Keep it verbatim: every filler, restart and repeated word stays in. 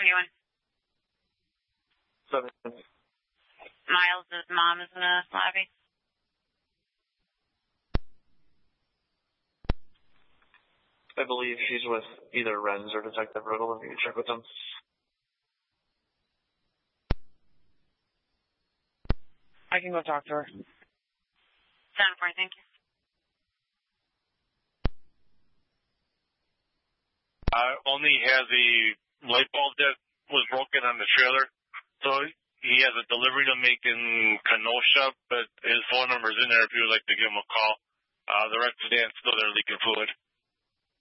anyone? Seven. Miles' mom is in the lobby. I believe she's with either Renz or Detective Riddle, if you can check with them. I can go talk to her. Sound for thank you. I only have the light bulb that was broken on the trailer. So he has a delivery to make in Kenosha, but his phone number's in there if you would like to give him a call. Uh, the rest of the day, it's still there leaking fluid.